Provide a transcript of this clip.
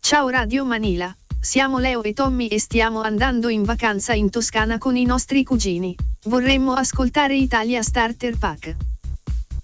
Ciao Radio Manila, siamo Leo e Tommy e stiamo andando in vacanza in Toscana con i nostri cugini. Vorremmo ascoltare Italia Starter Pack.